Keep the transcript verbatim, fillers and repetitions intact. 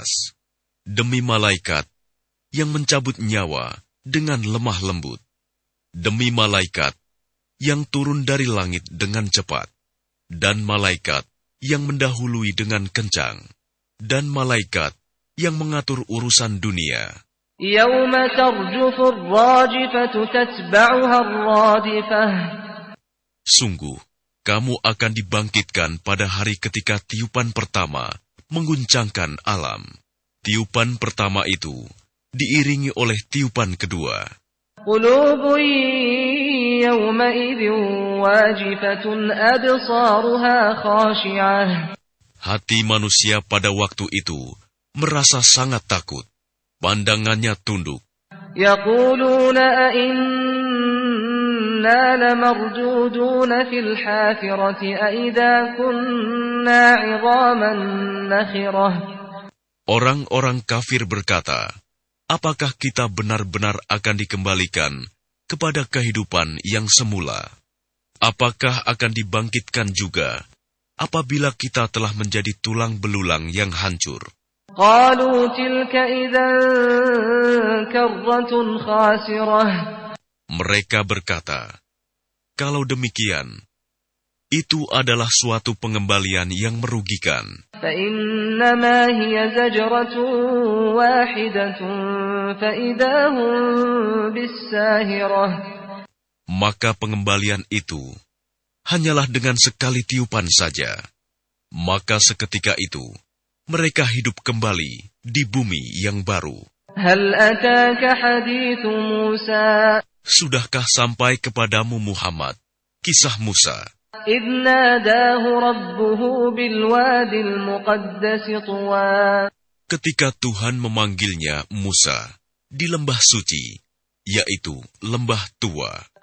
keras, demi malaikat yang mencabut nyawa dengan lemah lembut, demi malaikat yang turun dari langit dengan cepat, dan malaikat yang mendahului dengan kencang, dan malaikat yang mengatur urusan dunia. يَوْمَ تَرْجُفُ الرَّاجِفَةُ تَتْبَعُهَا الرَّادِفَةُ. Sungguh, kamu akan dibangkitkan pada hari ketika tiupan pertama mengguncangkan alam. Tiupan pertama itu diiringi oleh tiupan kedua. قُلُوبٌ يَوْمَئِذٍ وَاجِفَةٌ أَبْصَارُهَا خَاشِعَةٌ. Hati manusia pada waktu itu merasa sangat takut, pandangannya tunduk. يَقُولُونَ أَإِنَّا لَمَرْدُودُونَ فِي الْحَافِرَةِ أَإِذَا كُنَّا عِظَامًا نَخِرَةً. Orang-orang kafir berkata, apakah kita benar-benar akan dikembalikan kepada kehidupan yang semula? Apakah akan dibangkitkan juga apabila kita telah menjadi tulang belulang yang hancur? قَالُوا تِلْكَ إِذًا كَرَّةٌ خَاسِرَةٌ. Mereka berkata, kalau demikian, itu adalah suatu pengembalian yang merugikan. فَإِنَّمَا هِيَ زَجْرَةٌ وَاحِدَةٌ فَإِذَا هُمْ بِالسَّاهِرَةِ. Maka pengembalian itu hanyalah dengan sekali tiupan saja. Maka seketika itu mereka hidup kembali di bumi yang baru. هَلْ أَتَاكَ حَدِيثُ مُوسَى. Sudahkah sampai kepadamu Muhammad kisah Musa? إِذْ نَادَاهُ رَبُّهُ بِالْوَادِ الْمُقَدَّسِ طُوًى. Ketika Tuhan memanggilnya Musa di lembah suci, yaitu lembah tua.